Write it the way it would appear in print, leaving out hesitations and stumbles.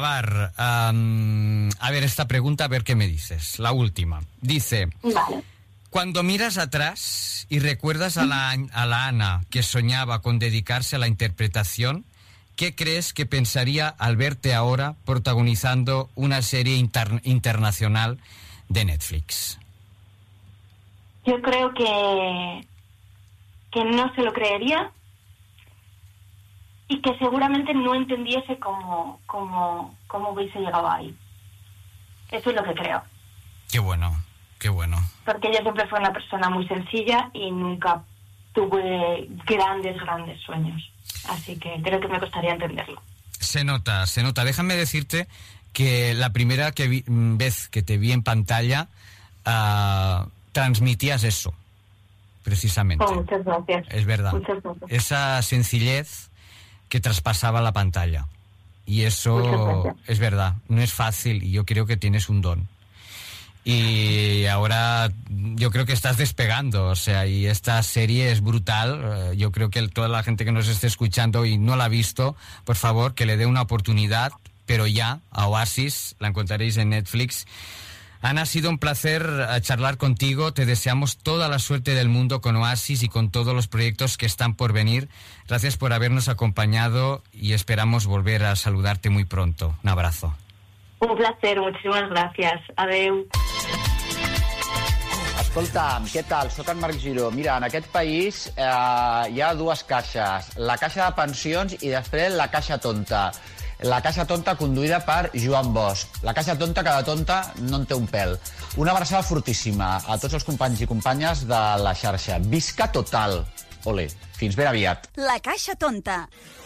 A ver esta pregunta, a ver qué me dices. La última. Dice, Vale. cuando miras atrás y recuerdas a la Ana que soñaba con dedicarse a la interpretación, ¿qué crees que pensaría al verte ahora protagonizando una serie internacional de Netflix? Yo creo que no se lo creería y que seguramente no entendiese cómo hubiese llegado ahí. Eso es lo que creo. Qué bueno, qué bueno. Porque yo siempre fui una persona muy sencilla y nunca tuve grandes sueños. Así que creo que me costaría entenderlo. Se nota. Déjame decirte que la primera vez que te vi en pantalla transmitías eso, precisamente. Oh, muchas gracias. Es verdad. Muchas gracias. Esa sencillez que traspasaba la pantalla. Y eso es verdad. No es fácil y yo creo que tienes un don. Y ahora yo creo que estás despegando, o sea, y esta serie es brutal. Yo creo que toda la gente que nos esté escuchando y no la ha visto, por favor, que le dé una oportunidad, pero ya, a Oasis, la encontraréis en Netflix. Ana, ha sido un placer charlar contigo. Te deseamos toda la suerte del mundo con Oasis y con todos los proyectos que están por venir. Gracias por habernos acompañado y esperamos volver a saludarte muy pronto. Un abrazo. Un placer, muchísimas gracias. Adeu. Escolta'm, què tal? Soc en Marc Giró. Mira, en aquest país hi ha dues caixes. La caixa de pensions i després la caixa tonta. La caixa tonta conduïda per Joan Bosch. La caixa tonta, cada tonta no en té un pèl. Una abraçada fortíssima a tots els companys i companyes de la xarxa. Visca total. Ole, fins ben aviat. La caixa tonta.